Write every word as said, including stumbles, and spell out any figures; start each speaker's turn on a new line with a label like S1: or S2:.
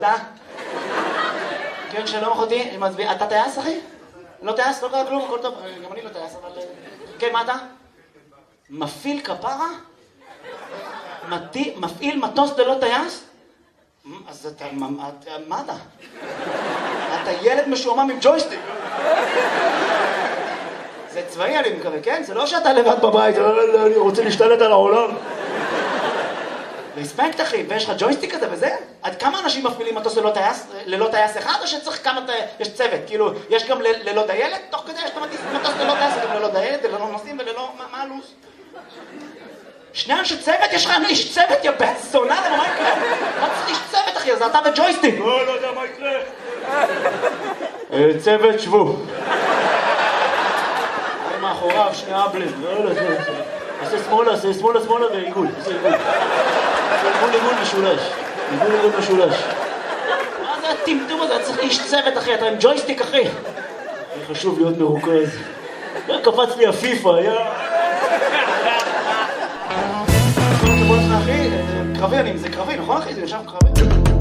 S1: אתה? כן, שלום אחותי, אתה טייס אחי? לא טייס? לא קרה כלום, הכל טוב, גם אני לא טייס, אבל... כן, מה אתה? מפעיל כפרה? מפעיל מטוס ללא טייס? אז אתה... מה אתה? אתה ילד משועמם עם ג'ויסטיק. זה צבאי אני מקווה, כן? זה לא שאתה לבד בבית, אני רוצה להשתלט על העולם. רספקט אחי, ויש לך ג'ויסטיק כזה וזה? עד כמה אנשים מפעילים מטוס ללא טייס, ללא טייס אחד, או שצריך כמה, יש צוות, כאילו, יש גם ללא דיילת? תוך כדי יש מטוס ללא טייס, גם ללא דיילת, וללא נוסעים וללא, מה הלו"ז? שני אנשי צוות? יש לך איש צוות, יא בן זונה, למה מה יקרה? מה צריך איש צוות אחי, אז אתה וג'ויסטיק. לא, לא יודע מה יקרה. צוות, שבו. מאחוריו, שני אבלים. עושה שמאלה, עושה שמאלה, שמאלה ועיגול. עושה עיגול. עיגול, עיגול משולש. עיגול, עיגול משולש. מה זה הטמטום הזה? צריך איש צוות אחי, אתה עם ג'ויסטיק אחי. חשוב להיות מרוכז. קפץ לי הפיפה, יא... קרבי אני, זה קרבי, נכון אחי? זה יושב קרבי?